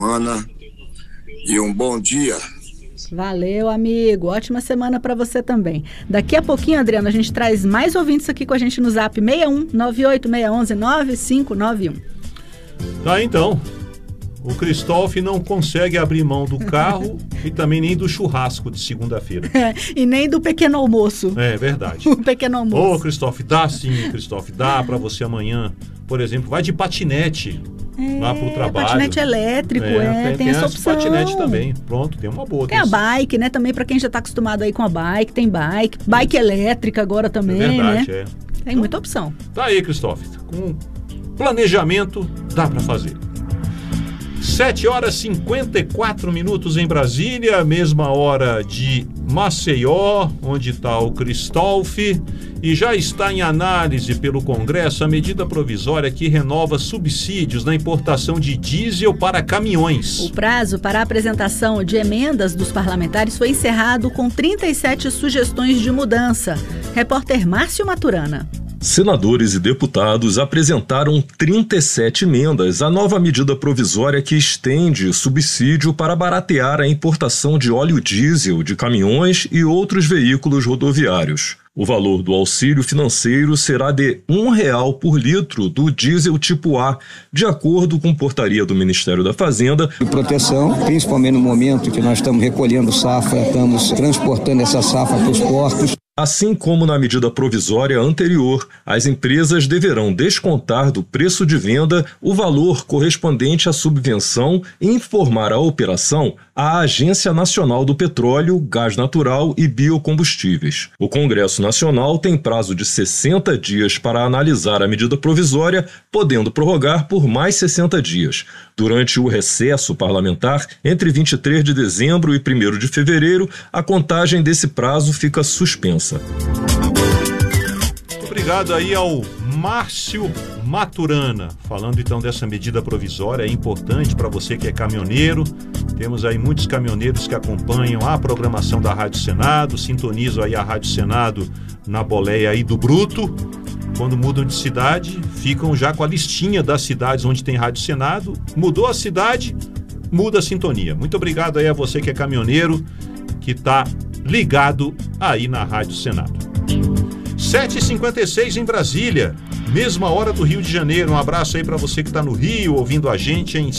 semana e um bom dia. Valeu, amigo. Ótima semana para você também. Daqui a pouquinho, Adriano, a gente traz mais ouvintes aqui com a gente no Zap 61 98611 9591. Tá, então. O Cristóvão não consegue abrir mão do carro e também nem do churrasco de segunda-feira. E nem do pequeno almoço. É verdade. O pequeno almoço. Ô, Cristóvão, dá sim, Cristóvão. Dá para você amanhã, por exemplo, vai de patinete lá pro trabalho. Patinete elétrico, tem essa opção. Patinete também. Pronto, tem uma boa. Tem a bike, né? Também para quem já tá acostumado aí com a bike, tem bike. Bike elétrica agora também, verdade, né? Tem muita opção. Tá aí, Cristóvão. Com planejamento, dá para fazer. 7h54 em Brasília, mesma hora de Maceió, onde está o Cristóvão, e já está em análise pelo Congresso a medida provisória que renova subsídios na importação de diesel para caminhões. O prazo para a apresentação de emendas dos parlamentares foi encerrado com 37 sugestões de mudança. Repórter Márcio Maturana. Senadores e deputados apresentaram 37 emendas à nova medida provisória que estende subsídio para baratear a importação de óleo diesel de caminhões e outros veículos rodoviários. O valor do auxílio financeiro será de R$1 por litro do diesel tipo A, de acordo com portaria do Ministério da Fazenda. Proteção, principalmente no momento que nós estamos recolhendo safra, estamos transportando essa safra para os portos. Assim como na medida provisória anterior, as empresas deverão descontar do preço de venda o valor correspondente à subvenção e informar a operação à Agência Nacional do Petróleo, Gás Natural e Biocombustíveis. O Congresso Nacional tem prazo de 60 dias para analisar a medida provisória, podendo prorrogar por mais 60 dias. Durante o recesso parlamentar, entre 23 de dezembro e 1º de fevereiro, a contagem desse prazo fica suspensa. Obrigado aí ao Márcio Maturana, falando então dessa medida provisória, é importante para você que é caminhoneiro. Temos aí muitos caminhoneiros que acompanham a programação da Rádio Senado, sintonizam aí a Rádio Senado na boleia aí do Bruto. Quando mudam de cidade, ficam já com a listinha das cidades onde tem Rádio Senado. Mudou a cidade, muda a sintonia. Muito obrigado aí a você que é caminhoneiro, que está ligado aí na Rádio Senado. 7h56 em Brasília, mesma hora do Rio de Janeiro. Um abraço aí para você que está no Rio, ouvindo a gente em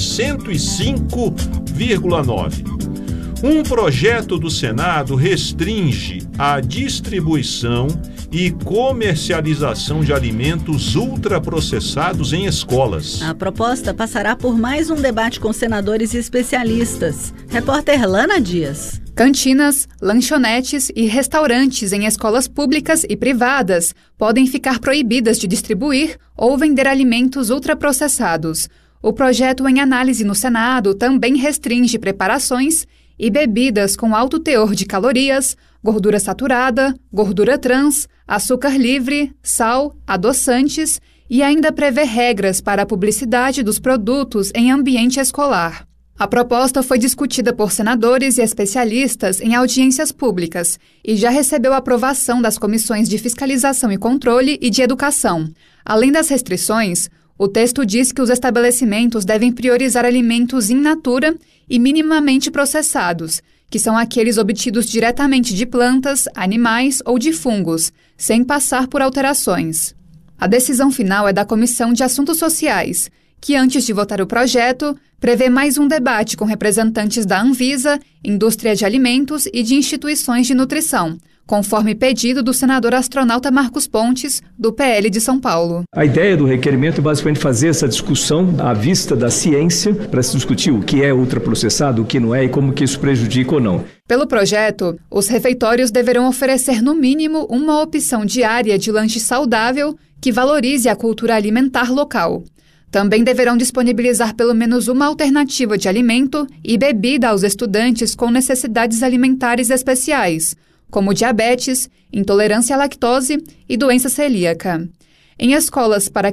105,9. Um projeto do Senado restringe a distribuição e comercialização de alimentos ultraprocessados em escolas. A proposta passará por mais um debate com senadores e especialistas. Repórter Lana Dias. Cantinas, lanchonetes e restaurantes em escolas públicas e privadas podem ficar proibidas de distribuir ou vender alimentos ultraprocessados. O projeto em análise no Senado também restringe preparações e bebidas com alto teor de calorias, gordura saturada, gordura trans, açúcar livre, sal, adoçantes e ainda prevê regras para a publicidade dos produtos em ambiente escolar. A proposta foi discutida por senadores e especialistas em audiências públicas e já recebeu aprovação das comissões de Fiscalização e Controle e de Educação. Além das restrições, o texto diz que os estabelecimentos devem priorizar alimentos in natura e minimamente processados, que são aqueles obtidos diretamente de plantas, animais ou de fungos, sem passar por alterações. A decisão final é da Comissão de Assuntos Sociais, que antes de votar o projeto, prevê mais um debate com representantes da Anvisa, indústria de alimentos e de instituições de nutrição, conforme pedido do senador astronauta Marcos Pontes, do PL de São Paulo. A ideia do requerimento é basicamente fazer essa discussão à vista da ciência para se discutir o que é ultraprocessado, o que não é e como que isso prejudica ou não. Pelo projeto, os refeitórios deverão oferecer no mínimo uma opção diária de lanche saudável que valorize a cultura alimentar local. Também deverão disponibilizar pelo menos uma alternativa de alimento e bebida aos estudantes com necessidades alimentares especiais, como diabetes, intolerância à lactose e doença celíaca. Em escolas para